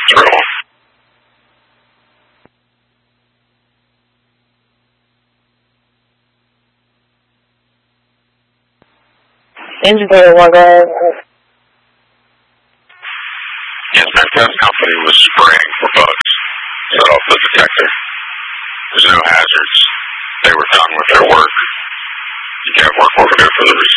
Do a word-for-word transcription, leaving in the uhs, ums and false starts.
Zero one. Engine zero one, go ahead. Yes, my test company was spraying for bugs. Set off the detector. There's no hazards. They were done with their work. You can't work over there for the